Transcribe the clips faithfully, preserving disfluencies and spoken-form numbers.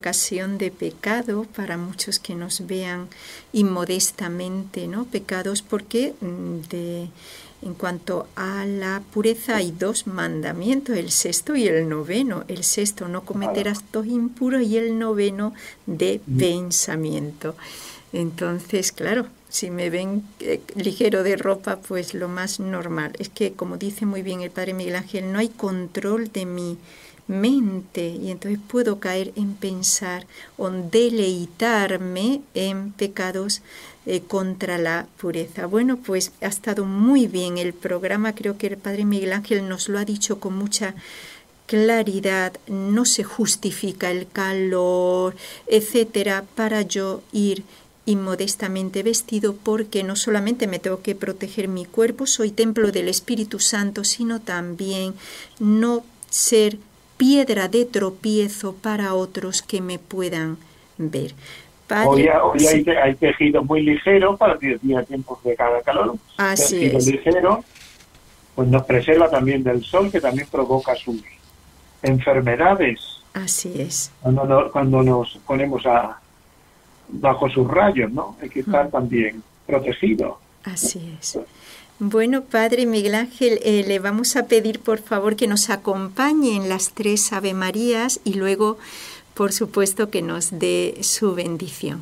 ocasión de pecado para muchos que nos vean inmodestamente, ¿no? Pecados porque de, en cuanto a la pureza hay dos mandamientos, el sexto y el noveno. El sexto, no cometer actos impuros, y el noveno, de pensamiento. Entonces, claro, si me ven eh, ligero de ropa, pues lo más normal. Es que, como dice muy bien el padre Miguel Ángel, no hay control de mi mente, y entonces puedo caer en pensar o deleitarme en pecados eh, contra la pureza. Bueno, pues ha estado muy bien el programa. Creo que el padre Miguel Ángel nos lo ha dicho con mucha claridad. No se justifica el calor, etcétera, para yo ir inmodestamente vestido, porque no solamente me tengo que proteger mi cuerpo, soy templo del Espíritu Santo, sino también no ser piedra de tropiezo para otros que me puedan ver. Padre, hoy hoy sí. hay, hay tejido muy ligero para días tiempos de cada calor. Así tejido es. ligero pues nos preserva también del sol, que también provoca sus enfermedades. Así es. Cuando, no, cuando nos ponemos a bajo sus rayos, ¿no? Hay que estar mm. también protegido. Así es. Bueno, padre Miguel Ángel, eh, le vamos a pedir por favor que nos acompañe en las tres Ave Marías y luego, por supuesto, que nos dé su bendición.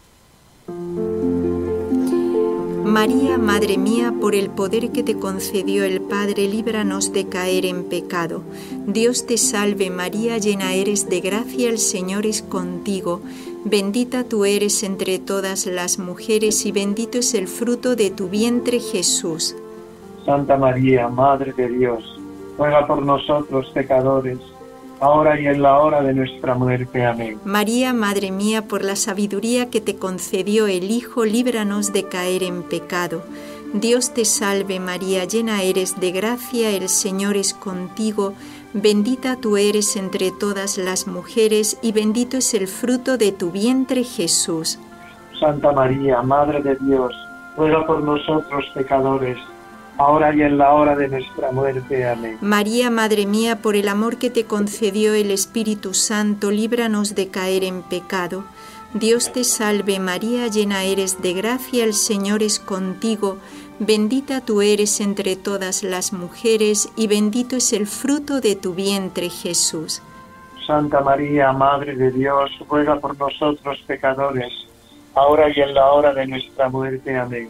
María, Madre mía, por el poder que te concedió el Padre, líbranos de caer en pecado. Dios te salve María, llena eres de gracia, el Señor es contigo. Bendita tú eres entre todas las mujeres y bendito es el fruto de tu vientre, Jesús. Santa María, Madre de Dios, ruega por nosotros pecadores, ahora y en la hora de nuestra muerte. Amén. María, Madre mía, por la sabiduría que te concedió el Hijo, líbranos de caer en pecado. Dios te salve María, llena eres de gracia, el Señor es contigo. Bendita tú eres entre todas las mujeres y bendito es el fruto de tu vientre, Jesús. Santa María, Madre de Dios, ruega por nosotros pecadores, ahora y en la hora de nuestra muerte. Amén. María, Madre mía, por el amor que te concedió el Espíritu Santo, líbranos de caer en pecado. Dios te salve María, llena eres de gracia, el Señor es contigo. Bendita tú eres entre todas las mujeres y bendito es el fruto de tu vientre, Jesús. Santa María, Madre de Dios, ruega por nosotros pecadores, ahora y en la hora de nuestra muerte. Amén.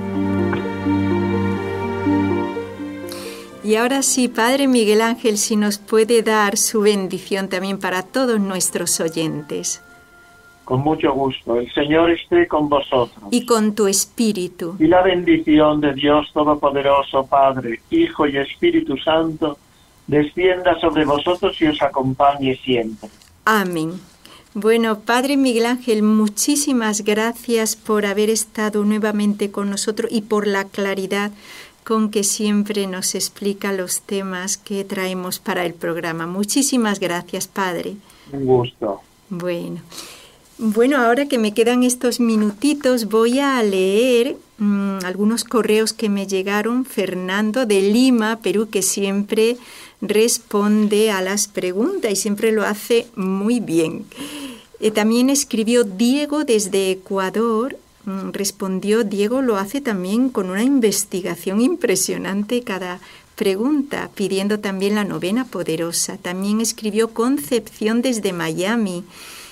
Y ahora sí, Padre Miguel Ángel, si nos puede dar su bendición también para todos nuestros oyentes. Con mucho gusto. El Señor esté con vosotros. Y con tu espíritu. Y la bendición de Dios Todopoderoso, Padre, Hijo y Espíritu Santo, descienda sobre vosotros y os acompañe siempre. Amén. Bueno, Padre Miguel Ángel, muchísimas gracias por haber estado nuevamente con nosotros y por la claridad con que siempre nos explica los temas que traemos para el programa. Muchísimas gracias, Padre. Un gusto. Bueno. Bueno, ahora que me quedan estos minutitos, voy a leer mmm, algunos correos que me llegaron. Fernando de Lima, Perú, que siempre responde a las preguntas y siempre lo hace muy bien. Eh, también escribió Diego desde Ecuador. Mm, respondió, Diego lo hace también con una investigación impresionante cada pregunta, pidiendo también la novena poderosa. También escribió Concepción desde Miami.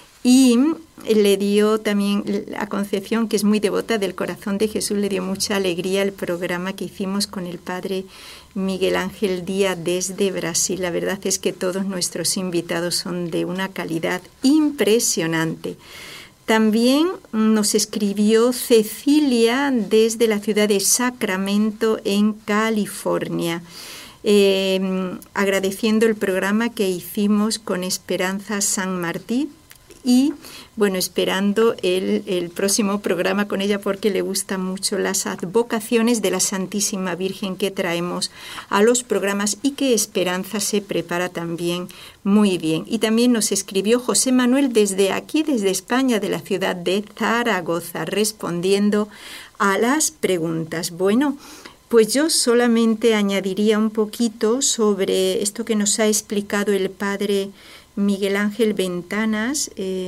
Y le dio también a Concepción, que es muy devota del corazón de Jesús, le dio mucha alegría el programa que hicimos con el padre Miguel Ángel Díaz desde Brasil. La verdad es que todos nuestros invitados son de una calidad impresionante. También nos escribió Cecilia desde la ciudad de Sacramento, en California. Eh, agradeciendo el programa que hicimos con Esperanza San Martín. Y, bueno, esperando el, el próximo programa con ella porque le gustan mucho las advocaciones de la Santísima Virgen que traemos a los programas y que Esperanza se prepara también muy bien. Y también nos escribió José Manuel desde aquí, desde España, de la ciudad de Zaragoza, respondiendo a las preguntas. Bueno, pues yo solamente añadiría un poquito sobre esto que nos ha explicado el padre Miguel Ángel Ventanas, eh,